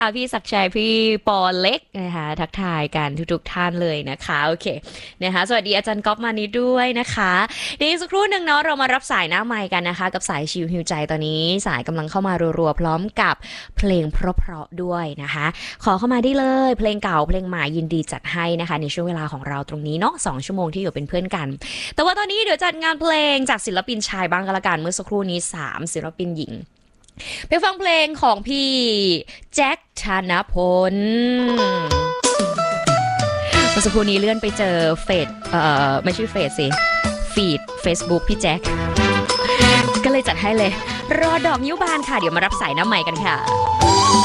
พี่ศักดิ์ชัยพี่ปอเล็กนะคะทักทายกันทุกท่านเลยนะคะโอเคนะคะสวัสดีอาจารย์ก๊อฟมานิดด้วยนะคะเดี๋ยวอีกสักครู่หนึ่งเนาะเรามารับสายหน้าไมค์กันนะคะกับสายชิวฮิวใจตอนนี้สายกำลังเข้ามารัวๆพร้อมกับเพลงเพราะๆด้วยนะคะขอเข้ามาได้เลยเพลงเก่าเพลงใหม่ยินดีจัดให้นะคะในช่วงเวลาของเราตรงนี้เนาะ2 ชั่วโมงที่อยู่เป็นเพื่อนกันแต่ว่าตอนนี้เดี๋ยวจัดงานเพลงจากศิลปินชายบ้างก็แล้วกันเมื่อสักครู่นี้3ศิลปินหญิง ไปฟังเพลงของพี่แจ็คธนพลเมื่อสักครู่นี้เลื่อนไปเจอเฟซไม่ใช่เฟซสิฟีด Facebook พี่แจ็คก็เลยจัดให้เลยรอดอกนิ้วบานค่ะเดี๋ยวมารับสายน้ำใหม่กันค่ะ